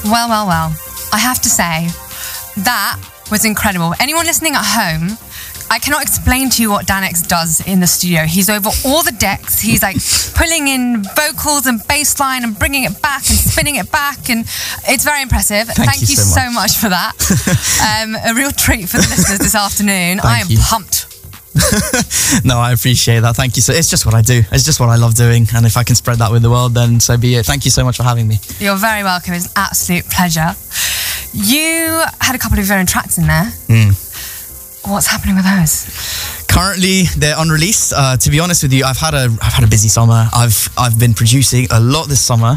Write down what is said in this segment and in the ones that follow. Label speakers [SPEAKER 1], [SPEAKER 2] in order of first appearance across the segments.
[SPEAKER 1] Well, well, well. I have to say, that was incredible. Anyone listening at home, I cannot explain to you what Danix does in the studio. He's over all the decks. He's like pulling in vocals and bass line and bringing it back and spinning it back. And it's very impressive. Thank you so much for that. A real treat for the listeners this afternoon. I am pumped.
[SPEAKER 2] No, I appreciate that. Thank you. So it's just what I do. It's just what I love doing. And if I can spread that with the world, then so be it. Thank you so much for having me.
[SPEAKER 1] You're very welcome. It's an absolute pleasure. You had a couple of your own tracks in there. What's happening with those?
[SPEAKER 2] Currently, they're unreleased. To be honest with you, I've had a busy summer. I've been producing a lot this summer.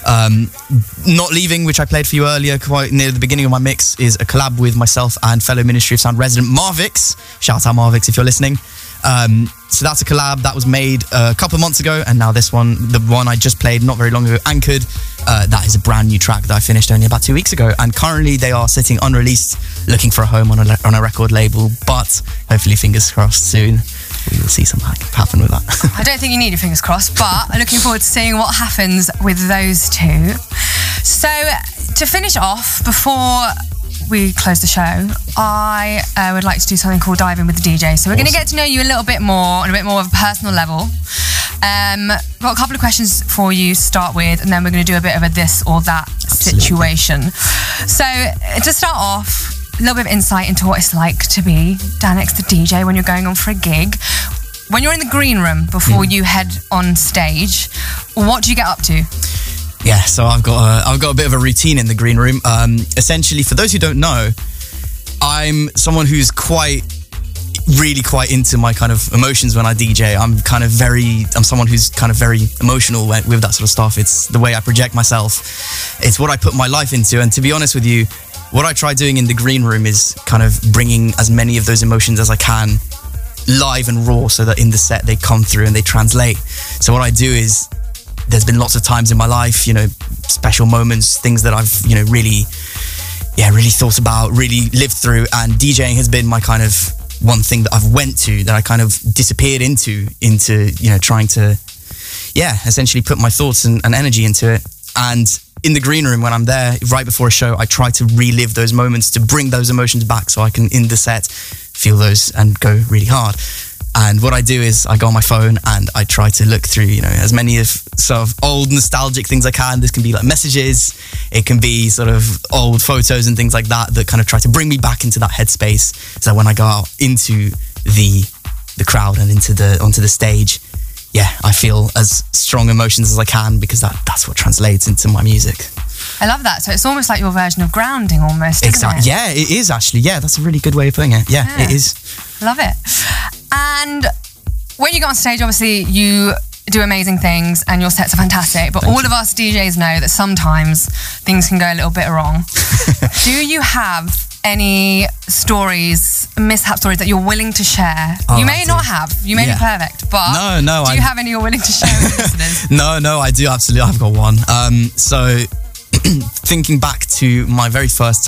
[SPEAKER 2] Not Leaving, which I played for you earlier, quite near the beginning of my mix, is a collab with myself and fellow Ministry of Sound resident Marvix. Shout out Marvix if you're listening. So that's a collab that was made a couple of months ago, and now this one, the one I just played not very long ago, Anchored, that is a brand new track that I finished only about 2 weeks ago, and currently they are sitting unreleased, looking for a home on a record label, but hopefully, fingers crossed, soon we will see something happen with that.
[SPEAKER 1] I don't think you need your fingers crossed, but I'm looking forward to seeing what happens with those two. So to finish off, before we close the show, I would like to do something called Dive In with the DJ. So we're going to get to know you a little bit more on a bit more of a personal level. Got a couple of questions for you to start with, and then we're going to do a bit of a this or that situation. So to start off, a little bit of insight into what it's like to be Danix the DJ when you're going on for a gig. When you're in the green room before you head on stage, what do you get up to?
[SPEAKER 2] Yeah, so I've got a bit of a routine in the green room. Essentially, for those who don't know, I'm someone who's really quite into my kind of emotions when I DJ. I'm someone who's kind of very emotional with that sort of stuff. It's the way I project myself. It's what I put my life into. And to be honest with you, what I try doing in the green room is kind of bringing as many of those emotions as I can live and raw, so that in the set they come through and they translate. So what I do is, there's been lots of times in my life, special moments, things that I've, really thought about, really lived through, and DJing has been my kind of one thing that I've went to, that I kind of disappeared into, trying to, essentially put my thoughts and energy into it. And in the green room, when I'm there, right before a show, I try to relive those moments, to bring those emotions back so I can, in the set, feel those and go really hard. And what I do is I go on my phone and I try to look through, as many of sort of old nostalgic things I can. This can be like messages, it can be sort of old photos and things like that kind of try to bring me back into that headspace. So when I go out into the crowd and onto the stage, I feel as strong emotions as I can, because that's what translates into my music.
[SPEAKER 1] I love that. So it's almost like your version of grounding, almost, isn't it?
[SPEAKER 2] Yeah, it is actually. Yeah, that's a really good way of putting it. Yeah, it is.
[SPEAKER 1] Love it. And when you go on stage, obviously you do amazing things and your sets are fantastic, but all of us DJs know that sometimes things can go a little bit wrong. Do you have any stories, mishap stories that you're willing to share? You may not have, you may be perfect, but do you have any you're willing to share with the listeners?
[SPEAKER 2] No, I do, absolutely. I've got one. So thinking back to my very first